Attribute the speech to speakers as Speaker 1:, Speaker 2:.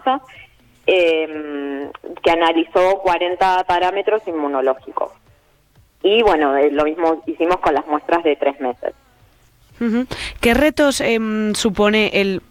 Speaker 1: masa, que analizó 40 parámetros inmunológicos. Y bueno, lo mismo hicimos con las muestras de 3 meses.
Speaker 2: ¿Qué retos supone el